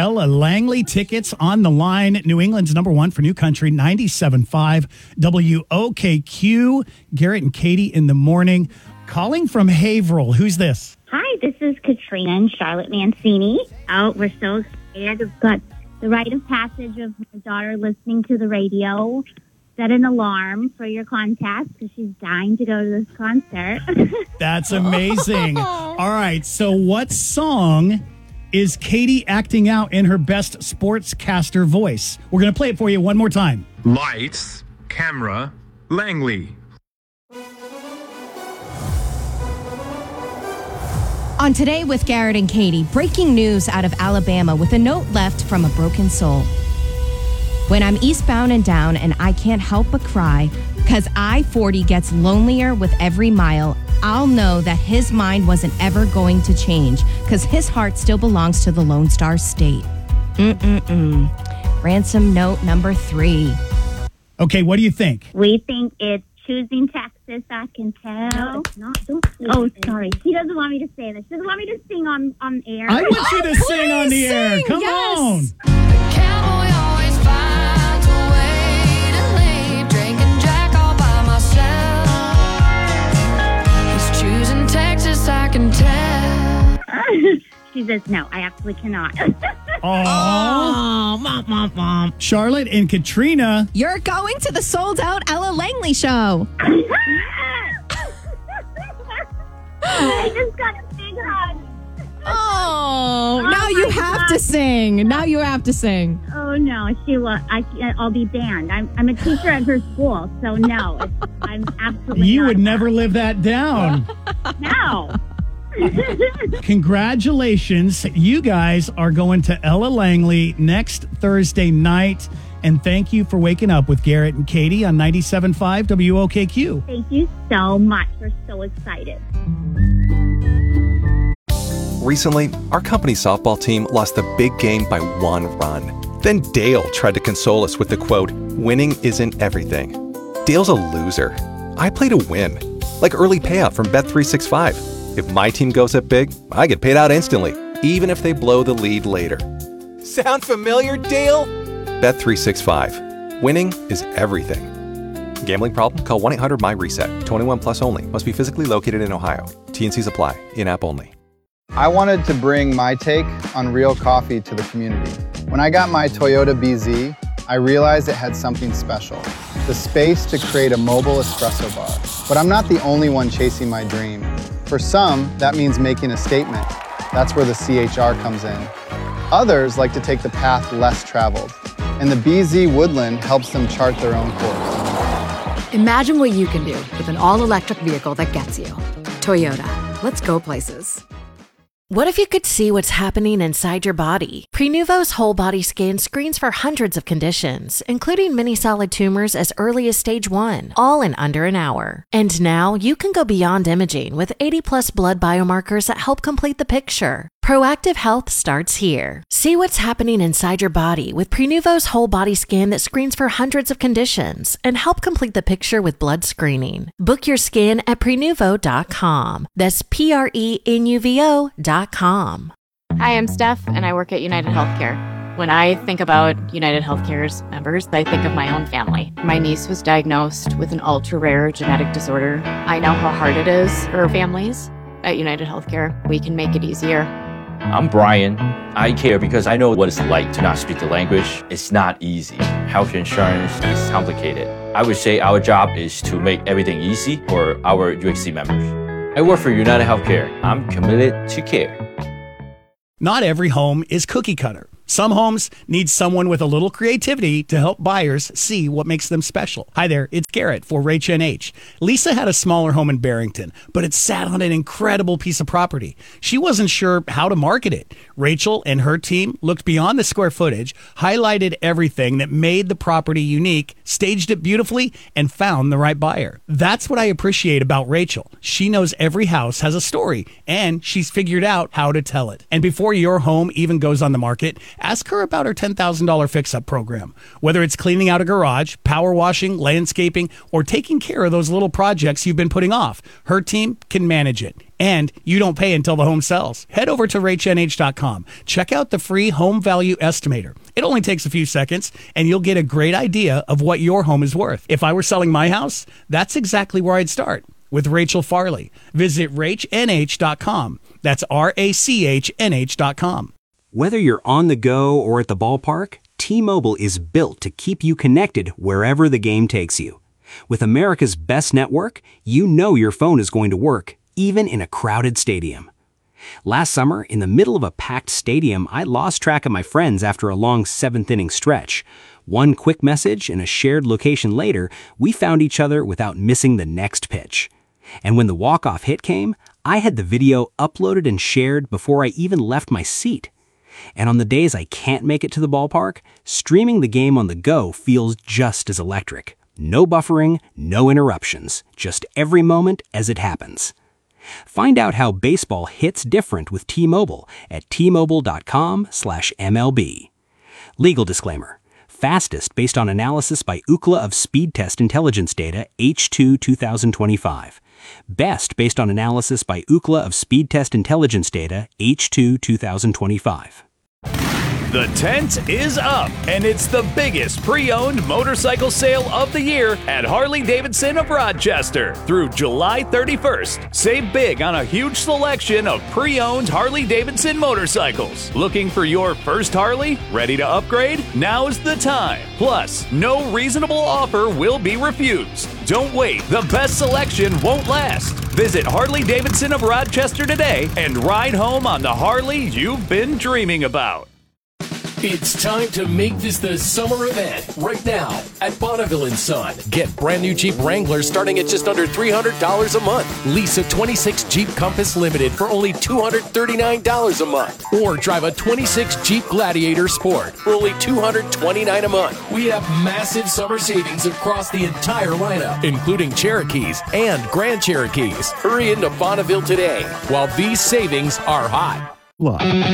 Ella Langley. Tickets on the line. New England's number one for New Country, 97.5 WOKQ. Garrett and Katie in the morning. Calling from Haverhill. Who's this? Hi, this is Katrina and Charlotte Mancini. Oh, we're so excited. We've got the rite of passage of my daughter listening to the radio. Set an alarm for your contest because she's dying to go to this concert. That's amazing. All right, so what song is Katie acting out in her best sportscaster voice? We're going to play it for you one more time. Lights, camera, Langley. On Today with Garrett and Katie, breaking news out of Alabama with a note left from a broken soul. When I'm eastbound and down and I can't help but cry, because I-40 gets lonelier with every mile, I'll know that his mind wasn't ever going to change, because his heart still belongs to the Lone Star State. Ransom note number 3. Okay, what do you think? We think it's Choosing Texas, I Can Tell. Sorry. She doesn't want me to say this. She doesn't want me to sing on air. I want you to sing on the air. Come on. Cowboy always finds a way to leave, drinking Jack all by myself. He's choosing Texas, I can tell. She says, no, I absolutely cannot. Oh, mom. Charlotte and Katrina. You're going to the sold-out Ella Langley show. I just got a big hug. Oh, now you have to sing. Now you have to sing. Oh, no, Sheila, I'll be banned. I'm a teacher at her school, so no, I'm absolutely You not would never live that down. No. Congratulations. You guys are going to Ella Langley next Thursday night. And thank you for waking up with Garrett and Katie on 97.5 WOKQ. Thank you so much. We're so excited. Recently, our company softball team lost the big game by 1 run. Then Dale tried to console us with the quote, "Winning isn't everything." Dale's a loser. I play to win, like early payout from Bet365. If my team goes up big, I get paid out instantly, even if they blow the lead later. Sound familiar, Dale? Bet365. Winning is everything. Gambling problem? Call 1-800-MY-RESET. 21 plus only. Must be physically located in Ohio. T&Cs apply. In-app only. I wanted to bring my take on real coffee to the community. When I got my Toyota BZ, I realized it had something special. The space to create a mobile espresso bar. But I'm not the only one chasing my dream. For some, that means making a statement. That's where the CHR comes in. Others like to take the path less traveled, and the BZ Woodland helps them chart their own course. Imagine what you can do with an all-electric vehicle that gets you. Toyota. Let's go places. What if you could see what's happening inside your body? Prenuvo's whole body scan screens for hundreds of conditions, including many solid tumors as early as stage 1, all in under an hour. And now you can go beyond imaging with 80+ blood biomarkers that help complete the picture. Proactive health starts here. See what's happening inside your body with Prenuvo's whole body scan that screens for hundreds of conditions and help complete the picture with blood screening. Book your scan at Prenuvo.com. That's Prenuvo.com. Hi, I'm Steph, and I work at United Healthcare. When I think about United Healthcare's members, I think of my own family. My niece was diagnosed with an ultra-rare genetic disorder. I know how hard it is for families. At United Healthcare, we can make it easier. I'm Brian. I care because I know what it's like to not speak the language. It's not easy. Health insurance is complicated. I would say our job is to make everything easy for our UHC members. I work for United Healthcare. I'm committed to care. Not every home is cookie cutter. Some homes need someone with a little creativity to help buyers see what makes them special. Hi there, it's Garrett for Rach NH. Lisa had a smaller home in Barrington, but it sat on an incredible piece of property. She wasn't sure how to market it. Rachel and her team looked beyond the square footage, highlighted everything that made the property unique, staged it beautifully, and found the right buyer. That's what I appreciate about Rachel. She knows every house has a story, and she's figured out how to tell it. And before your home even goes on the market, ask her about her $10,000 fix-up program. Whether it's cleaning out a garage, power washing, landscaping, or taking care of those little projects you've been putting off, her team can manage it. And you don't pay until the home sells. Head over to RachNH.com. Check out the free home value estimator. It only takes a few seconds, and you'll get a great idea of what your home is worth. If I were selling my house, that's exactly where I'd start, with Rachel Farley. Visit RachNH.com. That's RACHNH.com. Whether you're on the go or at the ballpark, T-Mobile is built to keep you connected wherever the game takes you. With America's best network, you know your phone is going to work, even in a crowded stadium. Last summer, in the middle of a packed stadium, I lost track of my friends after a long seventh-inning stretch. One quick message and a shared location later, we found each other without missing the next pitch. And when the walk-off hit came, I had the video uploaded and shared before I even left my seat. And on the days I can't make it to the ballpark, streaming the game on the go feels just as electric. No buffering, no interruptions, just every moment as it happens. Find out how baseball hits different with T-Mobile at T-Mobile.com/MLB. Legal disclaimer. Fastest based on analysis by Ookla of Speed Test Intelligence Data H2 2025. Best based on analysis by Ookla of Speed Test Intelligence Data H2 2025. The tent is up, and it's the biggest pre-owned motorcycle sale of the year at Harley-Davidson of Rochester through July 31st. Save big on a huge selection of pre-owned Harley-Davidson motorcycles. Looking for your first Harley? Ready to upgrade? Now's the time. Plus, no reasonable offer will be refused. Don't wait. The best selection won't last. Visit Harley-Davidson of Rochester today and ride home on the Harley you've been dreaming about. It's time to make this the summer event right now at Bonneville & Son. Get brand new Jeep Wranglers starting at just under $300 a month. Lease a 26 Jeep Compass Limited for only $239 a month. Or drive a 26 Jeep Gladiator Sport for only $229 a month. We have massive summer savings across the entire lineup, including Cherokees and Grand Cherokees. Hurry into Bonneville today while these savings are hot. Look,